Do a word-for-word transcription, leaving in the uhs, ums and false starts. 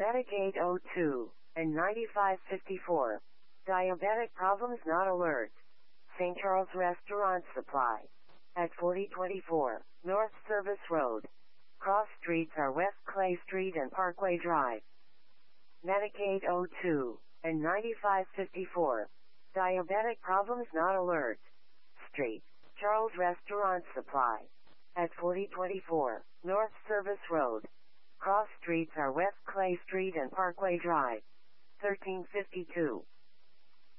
Medic eight oh two and ninety-five fifty-four. Diabetic problems not alert. Saint Charles Restaurant Supply. At forty twenty-four North Service Road. Cross streets are West Clay Street and Parkway Drive. Medic eight oh two and ninety-five fifty-four. Diabetic problems not alert. Street. Charles Restaurant Supply. At forty twenty-four North Service Road. Cross streets are West Clay Street and Parkway Drive. thirteen fifty-two